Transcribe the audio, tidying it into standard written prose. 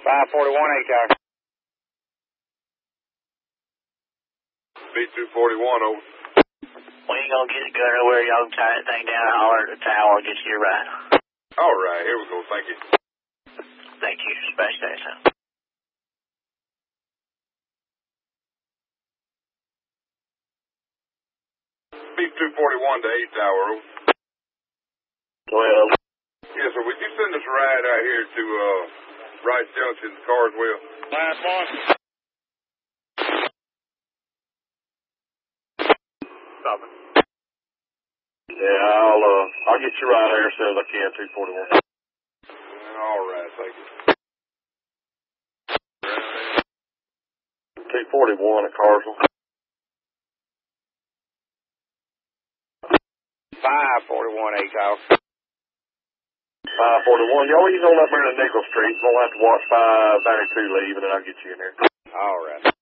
541 ACOG. B241, over. When you gonna get it going nowhere, y'all can tie that thing down and holler at the tower and get you your ride. All right, here we go. Thank you. Thank you. Smash that, son. B241 to 8 Tower, over. 12. Yes, sir. Would you send us a ride out here to Rice Junction, Carswell? Last one. Stop it. Yeah, I'll get you right there as soon as I can, 241. All right, thank you. 241 at Carswell. 541 ACOG. 541. Y'all ease on up there to Nickel Street. We'll have to watch 592 leave, and then I'll get you in there. All right.